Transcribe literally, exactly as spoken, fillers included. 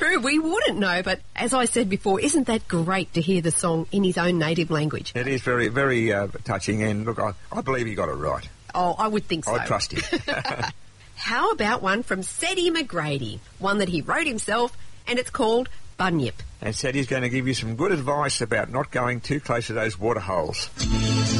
True, we wouldn't know, but as I said before, isn't that great to hear the song in his own native language? It is very, very uh, touching, and look, I, I believe he got it right. Oh, I would think so. I trust him. How about one from Seddy McGrady, one that he wrote himself, and it's called Bunyip. And Seddy's going to give you some good advice about not going too close to those water holes.